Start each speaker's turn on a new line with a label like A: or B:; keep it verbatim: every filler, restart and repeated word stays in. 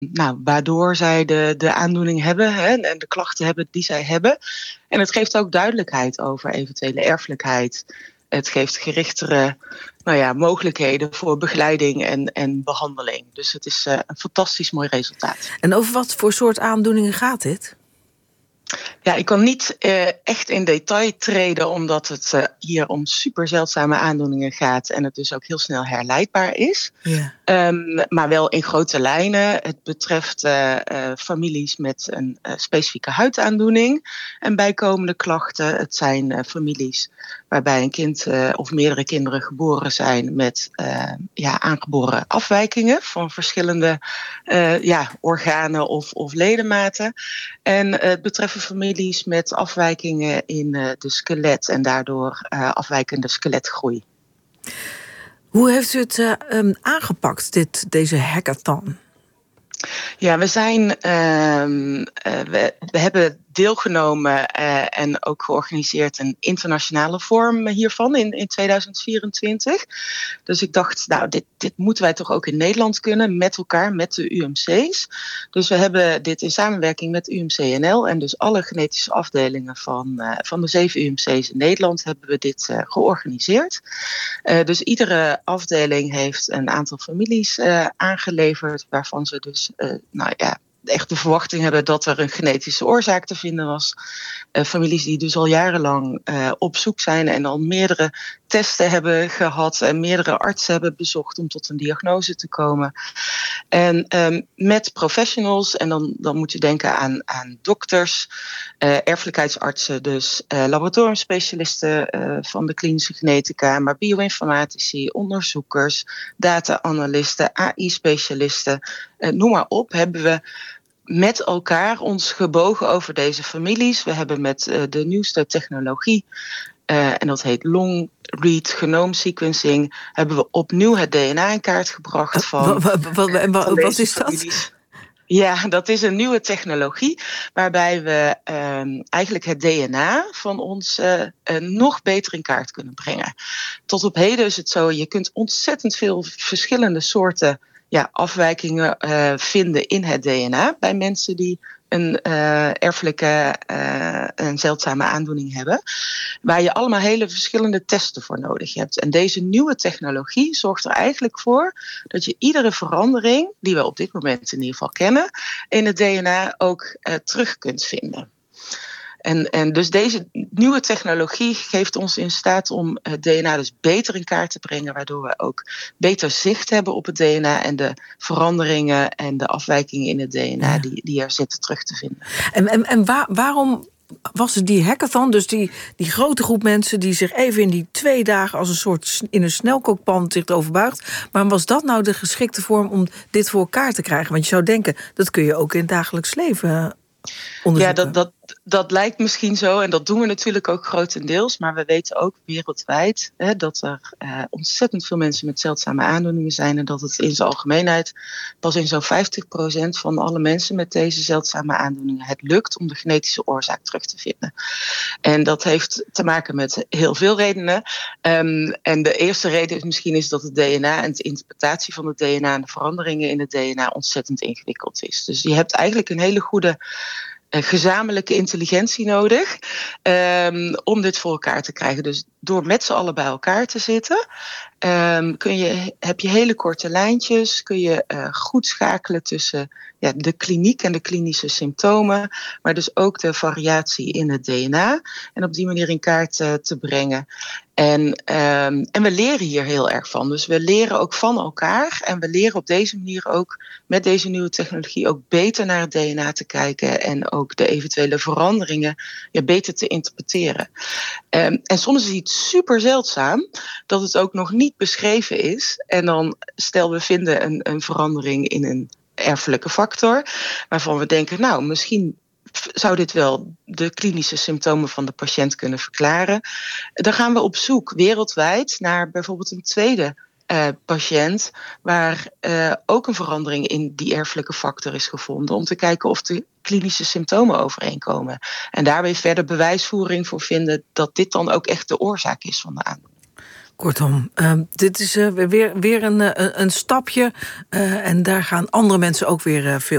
A: nou, waardoor zij de, de aandoening hebben, hè, en de klachten hebben die zij hebben. En het geeft ook duidelijkheid over eventuele erfelijkheid. Het geeft gerichtere nou ja, mogelijkheden voor begeleiding en, en behandeling. Dus het is uh, een fantastisch mooi resultaat.
B: En over wat voor soort aandoeningen gaat dit?
A: Ja, ik kan niet uh, echt in detail treden, omdat het uh, hier om super zeldzame aandoeningen gaat en het dus ook heel snel herleidbaar is.
B: Ja.
A: Um, maar wel in grote lijnen. Het betreft uh, uh, families met een uh, specifieke huidaandoening en bijkomende klachten. Het zijn uh, families waarbij een kind uh, of meerdere kinderen geboren zijn met uh, ja, aangeboren afwijkingen van verschillende uh, ja, organen of, of ledematen. En uh, het betreft families met afwijkingen in uh, de skelet en daardoor uh, afwijkende skeletgroei.
B: Hoe heeft u het uh, um, aangepakt, dit, deze hackathon?
A: Ja, we zijn uh, uh, we, we hebben deelgenomen uh, en ook georganiseerd een internationale vorm hiervan in, in tweeduizend vierentwintig. Dus ik dacht, nou, dit, dit moeten wij toch ook in Nederland kunnen, met elkaar, met de U M C's. Dus we hebben dit in samenwerking met U M C N L en dus alle genetische afdelingen van, uh, van de zeven U M C's in Nederland hebben we dit uh, georganiseerd. Uh, dus iedere afdeling heeft een aantal families uh, aangeleverd, waarvan ze dus, uh, nou ja, echt de verwachting hebben dat er een genetische oorzaak te vinden was. Uh, families die dus al jarenlang uh, op zoek zijn en al meerdere testen hebben gehad en meerdere artsen hebben bezocht om tot een diagnose te komen. En um, met professionals, en dan, dan moet je denken aan, aan dokters, uh, erfelijkheidsartsen, dus uh, laboratoriumspecialisten uh, van de klinische genetica, maar bioinformatici, onderzoekers, data-analysten, A I-specialisten, uh, noem maar op, hebben we met elkaar ons gebogen over deze families. We hebben met uh, de nieuwste technologie, uh, en dat heet long-read genome sequencing, hebben we opnieuw het D N A in kaart gebracht van,
B: wat, wat, wat,
A: uh, van
B: wat is dat?
A: families. Ja, dat is een nieuwe technologie waarbij we um, eigenlijk het D N A van ons uh, uh, nog beter in kaart kunnen brengen. Tot op heden is het zo, je kunt ontzettend veel verschillende soorten ja, afwijkingen uh, vinden in het D N A bij mensen die een uh, erfelijke, uh, een zeldzame aandoening hebben, waar je allemaal hele verschillende testen voor nodig hebt. En deze nieuwe technologie zorgt er eigenlijk voor dat je iedere verandering, die we op dit moment in ieder geval kennen, in het D N A ook uh, terug kunt vinden. En, en dus deze nieuwe technologie geeft ons in staat om het D N A dus beter in kaart te brengen, waardoor we ook beter zicht hebben op het D N A en de veranderingen en de afwijkingen in het D N A die, die er zitten terug te vinden.
B: En, en, en waar, waarom was het die hackathon, dus die, die grote groep mensen die zich even in die twee dagen als een soort in een snelkookpan zich erover buigt, waarom was dat nou de geschikte vorm om dit voor elkaar te krijgen? Want je zou denken, dat kun je ook in het dagelijks leven onderzoeken.
A: Ja, dat, dat, dat lijkt misschien zo en dat doen we natuurlijk ook grotendeels. Maar we weten ook wereldwijd hè, dat er uh, ontzettend veel mensen met zeldzame aandoeningen zijn. En dat het in zijn algemeenheid pas in zo'n vijftig procent van alle mensen met deze zeldzame aandoeningen het lukt om de genetische oorzaak terug te vinden. En dat heeft te maken met heel veel redenen. Um, en de eerste reden is misschien is dat het D N A en de interpretatie van het D N A en de veranderingen in het D N A ontzettend ingewikkeld is. Dus je hebt eigenlijk een hele goede Uh, gezamenlijke intelligentie nodig um, om dit voor elkaar te krijgen. Dus door met z'n allen bij elkaar te zitten, um, kun je, heb je hele korte lijntjes, kun je uh, goed schakelen tussen ja, de kliniek en de klinische symptomen, maar dus ook de variatie in het D N A en op die manier in kaart uh, te brengen. En, um, en we leren hier heel erg van. Dus we leren ook van elkaar. En we leren op deze manier ook met deze nieuwe technologie ook beter naar het D N A te kijken. En ook de eventuele veranderingen ja, beter te interpreteren. Um, en soms is iets super zeldzaam dat het ook nog niet beschreven is. En dan stel we vinden een, een verandering in een erfelijke factor, waarvan we denken, nou, misschien zou dit wel de klinische symptomen van de patiënt kunnen verklaren. Dan gaan we op zoek wereldwijd naar bijvoorbeeld een tweede uh, patiënt waar uh, ook een verandering in die erfelijke factor is gevonden, om te kijken of de klinische symptomen overeenkomen. En daarbij verder bewijsvoering voor vinden dat dit dan ook echt de oorzaak is van de aandoening.
B: Kortom, uh, dit is uh, weer, weer een, uh, een stapje uh, en daar gaan andere mensen ook weer uh, veel